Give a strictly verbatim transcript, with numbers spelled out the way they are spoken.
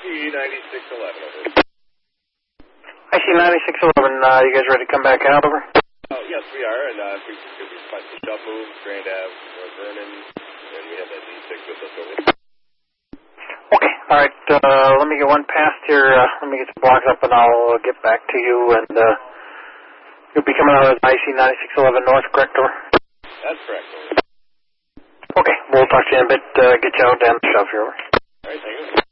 C ninety-six eleven, over. I C ninety-six eleven, uh, you guys ready to come back out, over? Oh, yes, we are, and uh, if we could respond to Shove Move, Grand Ave, North Vernon, and we have that D six with us, over. Okay, all right, uh, let me get one past here, uh, let me get the blocks up, and I'll get back to you, and uh, you'll be coming out of I C ninety-six eleven North, correct, over? That's correct, over. Okay, we'll talk to you in a bit, uh, get you out down the Shove here, over. All right, thank you.